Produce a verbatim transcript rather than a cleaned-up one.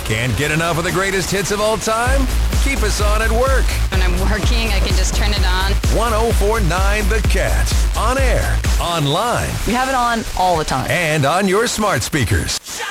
Can't get enough of the greatest hits of all time? Keep us on at work. When I'm working, I can just turn it on. one oh four point nine The Cat. On air, online, We have it on all the time. and on your smart speakers.